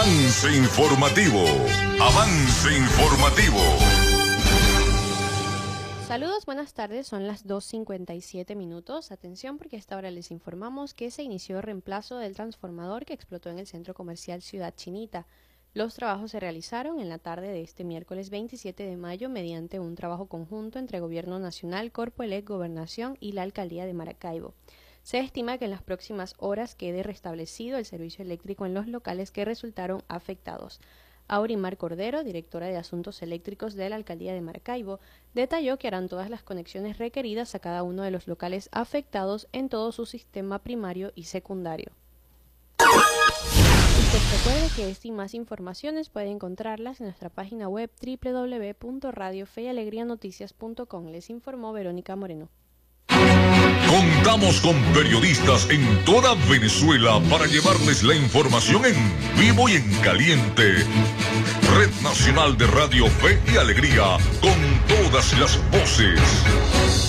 Avance informativo. Avance informativo. Saludos, buenas tardes, son las 2:57 minutos. Atención porque a esta hora les informamos que se inició el reemplazo del transformador que explotó en el centro comercial Ciudad Chinita. Los trabajos se realizaron en la tarde de este miércoles 27 de mayo mediante un trabajo conjunto entre Gobierno Nacional, Corpoelec, Gobernación y la Alcaldía de Maracaibo. Se estima que en las próximas horas quede restablecido el servicio eléctrico en los locales que resultaron afectados. Aurimar Cordero, directora de Asuntos Eléctricos de la Alcaldía de Maracaibo, detalló que harán todas las conexiones requeridas a cada uno de los locales afectados en todo su sistema primario y secundario. Usted recuerde que esta y más informaciones puede encontrarlas en nuestra página web www.radiofeyalegrianoticias.com. Les informó Verónica Moreno. Contamos con periodistas en toda Venezuela para llevarles la información en vivo y en caliente. Red Nacional de Radio Fe y Alegría, con todas las voces.